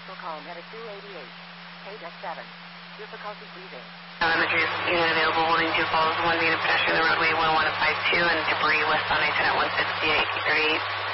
Special call medic 288. KDEC 7. Difficulty breathing. Imagery unit available, holding 2 calls, 1 being a pedestrian on the roadway 11552 and debris west on I-10 at 168, 38.